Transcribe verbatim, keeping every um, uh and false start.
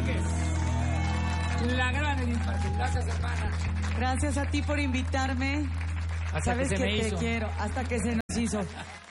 Márquez. La gran Edith Márquez. Gracias, hermana. Gracias a ti por invitarme. Hasta Sabes que que, se me te hizo. quiero. Hasta que se nos hizo.